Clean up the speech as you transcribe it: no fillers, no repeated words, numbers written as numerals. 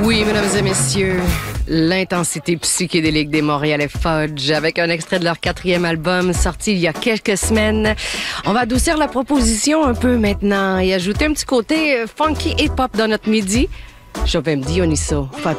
Oui, mesdames et messieurs, l'intensité psychédélique des Montréalais Fudge avec un extrait de leur 4e album sorti il y a quelques semaines. On va adoucir la proposition un peu maintenant et ajouter un petit côté funky hip-hop dans notre midi. Je vais me Dionyso.